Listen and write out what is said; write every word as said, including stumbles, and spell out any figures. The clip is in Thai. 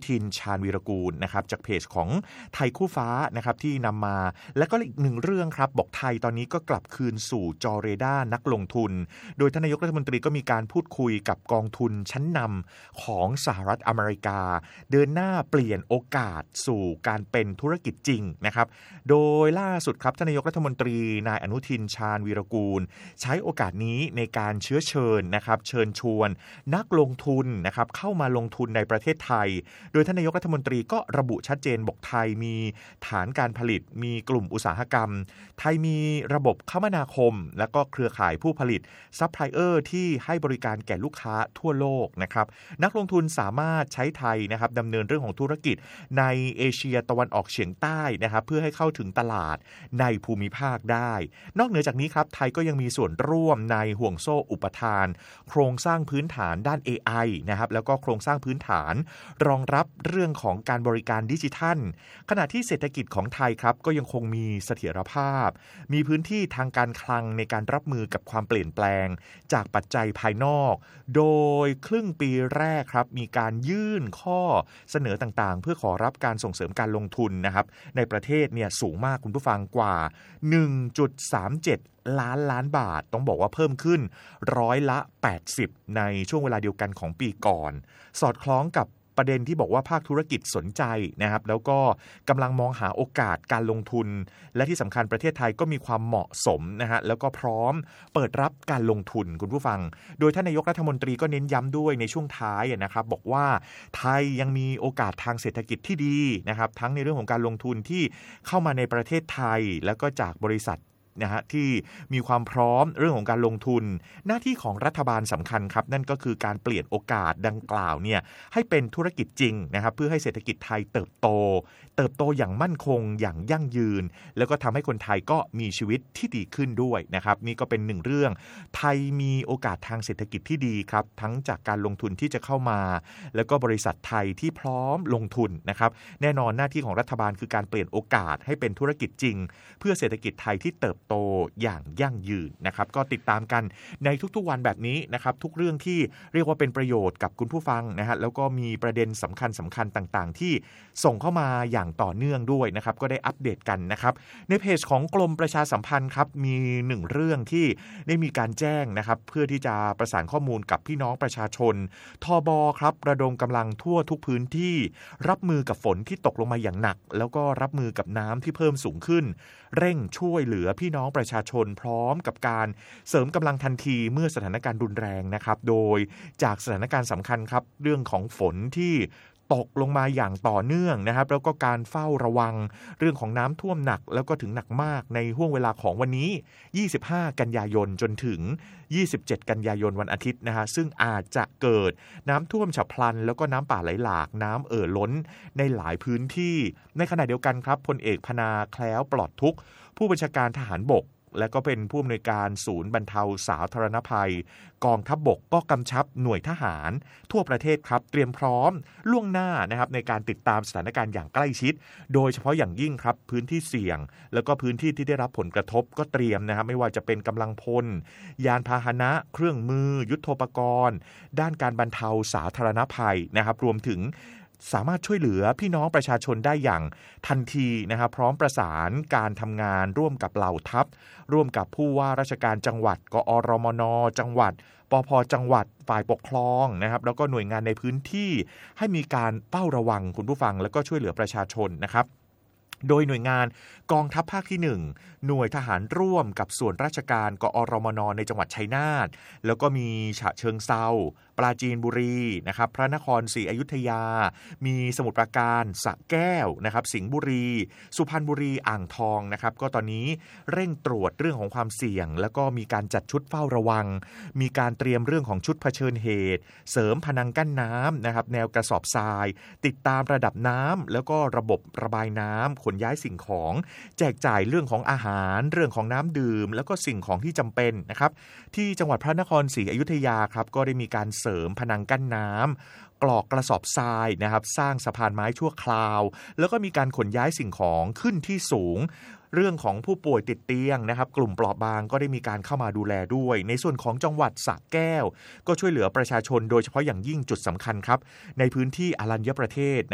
ทินชาญวีรกูลนะครับจากเพจของไทยคู่ฟ้านะครับที่นำมาและก็อีกหนึ่งเรื่องครับบอกไทยตอนนี้ก็กลับคืนสู่จอเรดาร์นักลงทุนโดยท่านนายกรัฐมนตรีก็มีการพูดคุยกับกองทุนชั้นนำของสหรัฐอเมริกาเดินหน้าเปลี่ยนโอกาสสู่การเป็นธุรกิจจริงนะครับโดยล่าสุดครับท่านนายกรัฐมนตรีนายอนุทินชาญวีรกูลใช้โอกาสนี้ในการเชื้อเชิญนะครับเชิญชวนนักลงทุนนะครับเข้ามาลงทุนในประเทศไทยโดยท่านนายกรัฐมนตรีก็ระบุชัดเจนบอกไทยมีฐานการผลิตมีกลุ่มอุตสาหกรรมไทยมีระบบคมนาคมและก็เครือข่ายผู้ผลิตซัพพลายเออร์ที่ให้บริการแก่ลูกค้าทั่วโลกนะครับนักลงทุนสามารถใช้ไทยนะครับดำเนินเรื่องของธุรกิจในเอเชียตะวันออกเฉียงใต้นะครับเพื่อให้เข้าถึงตลาดในภูมิภาคได้นอกเหนือจากนี้ครับไทยก็ยังมีส่วนร่วมในห่วงโซ่อุปทานโครงสร้างพื้นฐานด้าน เอ ไอ นะครับแล้วก็โครงสร้างพื้นฐานรองรับเรื่องของการบริการดิจิทัลขณะที่เศรษฐกิจของไทยครับก็ยังคงมีเสถียรภาพมีพื้นที่ทางการคลังในการรับมือกับความเปลี่ยนแปลงจากปัจจัยภายนอกโดยครึ่งปีแรกครับมีการยื่นข้อเสนอต่างๆเพื่อขอรับการส่งเสริมการลงทุนนะครับในประเทศเนี่ยสูงมากคุณผู้ฟังกว่า หนึ่งจุดสามเจ็ด ล้านล้านบาทต้องบอกว่าเพิ่มขึ้นร้อยละแปดสิบในช่วงเวลาเดียวกันของปีก่อนสอดคล้องกับประเด็นที่บอกว่าภาคธุรกิจสนใจนะครับแล้วก็กำลังมองหาโอกาสการลงทุนและที่สำคัญประเทศไทยก็มีความเหมาะสมนะฮะแล้วก็พร้อมเปิดรับการลงทุนคุณผู้ฟังโดยท่านนายกรัฐมนตรีก็เน้นย้ำด้วยในช่วงท้ายนะครับบอกว่าไทยยังมีโอกาสทางเศรษฐกิจที่ดีนะครับทั้งในเรื่องของการลงทุนที่เข้ามาในประเทศไทยแล้วก็จากบริษัทนะฮะที่มีความพร้อมเรื่องของการลงทุนหน้าที่ของรัฐบาลสำคัญครับนั่นก็คือการเปลี่ยนโอกาสดังกล่าวเนี่ยให้เป็นธุรกิจจริงนะครับเพื่อให้เศรษฐกิจไทยเติบโตเติบโตอย่างมั่นคงอย่างยั่งยืนแล้วก็ทำให้คนไทยก็มีชีวิตที่ดีขึ้นด้วยนะครับนี่ก็เป็นหนึ่งเรื่องไทยมีโอกาสทางเศรษฐกิจที่ดีครับทั้งจากการลงทุนที่จะเข้ามาแล้วก็บริษัทไทยที่พร้อมลงทุนนะครับแน่นอนหน้าที่ของรัฐบาลคือการเปลี่ยนโอกาสให้เป็นธุรกิจจริงเพื่อเศรษฐกิจไทยที่เติบโตอย่างยั่งยืนนะครับก็ติดตามกันในทุกๆวันแบบนี้นะครับทุกเรื่องที่เรียกว่าเป็นประโยชน์กับคุณผู้ฟังนะฮะแล้วก็มีประเด็นสำคัญสำคัญต่างๆที่ส่งเข้ามาอย่างต่อเนื่องด้วยนะครับก็ได้อัปเดตกันนะครับในเพจของกรมประชาสัมพันธ์ครับมีหนึ่งเรื่องที่ได้มีการแจ้งนะครับเพื่อที่จะประสานข้อมูลกับพี่น้องประชาชนทบครับระดมกำลังทั่วทุกพื้นที่รับมือกับฝนที่ตกลงมาอย่างหนักแล้วก็รับมือกับน้ำที่เพิ่มสูงขึ้นเร่งช่วยเหลือพี่น้องประชาชนพร้อมกับการเสริมกำลังทันทีเมื่อสถานการณ์รุนแรงนะครับโดยจากสถานการณ์สำคัญครับเรื่องของฝนที่ตกลงมาอย่างต่อเนื่องนะครับแล้วก็การเฝ้าระวังเรื่องของน้ำท่วมหนักแล้วก็ถึงหนักมากในห่วงเวลาของวันนี้ยี่สิบห้ากันยายนจนถึงยี่สิบเจ็ดกันยายนวันอาทิตย์นะฮะซึ่งอาจจะเกิดน้ำท่วมฉับพลันแล้วก็น้ำป่าไหลหลากน้ำเอ่อล้นในหลายพื้นที่ในขณะเดียวกันครับพลเอกพนาแคล้วปลอดทุกข์ผู้บัญชาการทหารบกและก็เป็นผู้อำนวยการศูนย์บรรเทาสาธารณภัยกองทัพบกก็กำชับหน่วยทหารทั่วประเทศครับเตรียมพร้อมล่วงหน้านะครับในการติดตามสถานการณ์อย่างใกล้ชิดโดยเฉพาะอย่างยิ่งครับพื้นที่เสี่ยงแล้วก็พื้นที่ที่ได้รับผลกระทบก็เตรียมนะครับไม่ว่าจะเป็นกำลังพลยานพาหนะเครื่องมือยุทโธปกรณ์ด้านการบรรเทาสาธารณภัยนะครับรวมถึงสามารถช่วยเหลือพี่น้องประชาชนได้อย่างทันทีนะครับพร้อมประสานการทำงานร่วมกับเหล่าทัพร่วมกับผู้ว่าราชการจังหวัดกอรมนจังหวัดปภจังหวัดฝ่ายปกครองนะครับแล้วก็หน่วยงานในพื้นที่ให้มีการเฝ้าระวังคุณผู้ฟังแล้วก็ช่วยเหลือประชาชนนะครับโดยหน่วยงานกองทัพภาคที่หนึ่งหน่วยทหารร่วมกับส่วนราชการกอรมนในจังหวัดชัยนาทแล้วก็มีฉะเชิงเทราปราจีนบุรีนะครับพระนครศรีอยุธยามีสมุทรปราการสระแก้วนะครับสิงห์บุรีสุพรรณบุรีอ่างทองนะครับก็ตอนนี้เร่งตรวจเรื่องของความเสี่ยงแล้วก็มีการจัดชุดเฝ้าระวังมีการเตรียมเรื่องของชุดเผชิญเหตุเสริมพนังกั้นน้ำนะครับแนวกระสอบทรายติดตามระดับน้ำแล้วก็ระบบระบายน้ำขนย้ายสิ่งของแจกจ่ายเรื่องของอาหารเรื่องของน้ำดื่มแล้วก็สิ่งของที่จำเป็นนะครับที่จังหวัดพระนครศรีอยุธยาครับก็ได้มีการเสริมพนังกั้นน้ำกรอกกระสอบทรายนะครับสร้างสะพานไม้ชั่วคราวแล้วก็มีการขนย้ายสิ่งของขึ้นที่สูงเรื่องของผู้ป่วยติดเตียงนะครับกลุ่มเปราะบางก็ได้มีการเข้ามาดูแลด้วยในส่วนของจังหวัดสระแก้วก็ช่วยเหลือประชาชนโดยเฉพาะอย่างยิ่งจุดสำคัญครับในพื้นที่อรัญญประเทศ